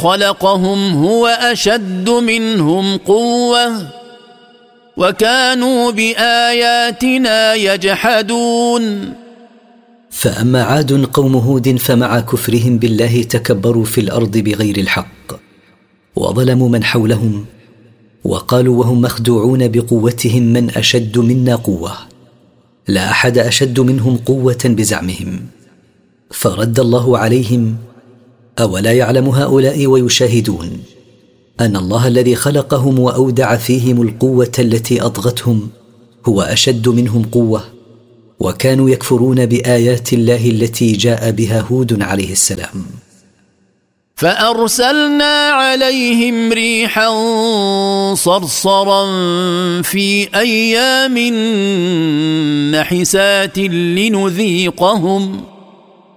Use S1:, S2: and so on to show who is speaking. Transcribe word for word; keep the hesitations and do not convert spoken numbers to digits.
S1: خلقهم هو أشد منهم قوة وكانوا بآياتنا يجحدون.
S2: فأما عاد قوم هود فمع كفرهم بالله تكبروا في الأرض بغير الحق وظلموا من حولهم وقالوا وهم مخدوعون بقوتهم من أشد منا قوة، لا أحد أشد منهم قوة بزعمهم. فرد الله عليهم: أولا يعلم هؤلاء ويشاهدون أن الله الذي خلقهم وأودع فيهم القوة التي أطغتهم هو أشد منهم قوة، وكانوا يكفرون بآيات الله التي جاء بها هود عليه السلام.
S1: فأرسلنا عليهم ريحا صرصرا في أيام نحسات لنذيقهم